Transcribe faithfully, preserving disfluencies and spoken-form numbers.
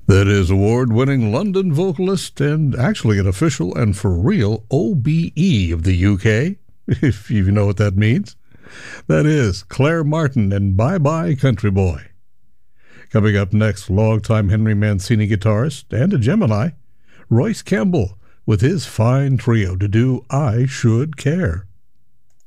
That is award-winning London vocalist and actually an official and for real O B E of the U K, if you know what that means. That is Claire Martin and Bye Bye Country Boy. Coming up next, longtime Henry Mancini guitarist and a Gemini, Royce Campbell with his fine trio to do I Should Care.